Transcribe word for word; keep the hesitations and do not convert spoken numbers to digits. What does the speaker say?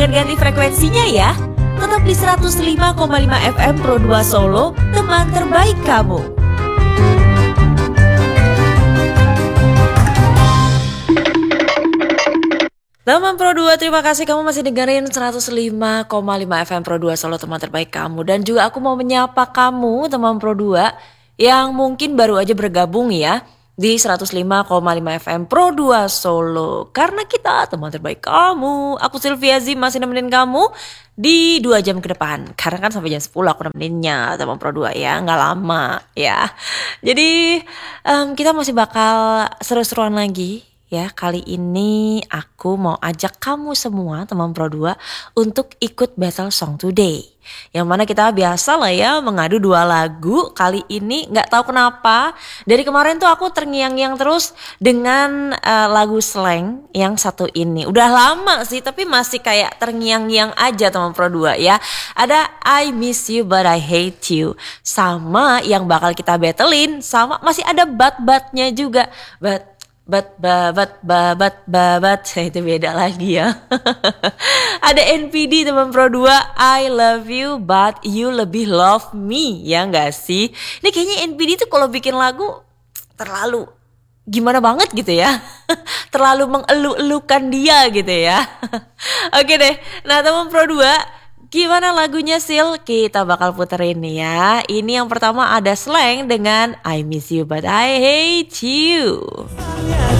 Jangan ganti frekuensinya ya. Tetap di seratus lima koma lima F M Pro dua Solo, teman terbaik kamu. Teman Pro dua, terima kasih kamu masih dengerin seratus lima koma lima F M Pro dua Solo, teman terbaik kamu. Dan juga aku mau menyapa kamu teman Pro dua yang mungkin baru aja bergabung ya di seratus lima koma lima F M Pro dua Solo. Karena kita teman terbaik kamu. Aku Sylvia Zim masih nemenin kamu di dua jam ke depan. Karena kan sampai jam sepuluh aku nemeninnya teman Pro dua ya, nggak lama ya. Jadi um, kita masih bakal seru-seruan lagi. Ya, kali ini aku mau ajak kamu semua teman Pro dua untuk ikut Battle Song Today. Yang mana kita biasa lah ya mengadu dua lagu. Kali ini gak tahu kenapa dari kemarin tuh aku terngiang-ngiang terus dengan uh, lagu slang yang satu ini. Udah lama sih tapi masih kayak terngiang-ngiang aja teman Pro dua ya. Ada I Miss You But I Hate You. Sama yang bakal kita battlein. Sama masih ada bat-batnya juga. But Bat babat babat babat itu beda lagi ya. Ada N P D teman Pro dua, I love you but you lebih love me, ya gak sih? Ini kayaknya N P D tuh kalau bikin lagu terlalu gimana banget gitu ya. Terlalu mengelu-elukan dia gitu ya. Oke deh, nah teman Pro dua, gimana lagunya Sil? Kita bakal puterin ya. Ini yang pertama ada Slang dengan I Miss You But I Hate You.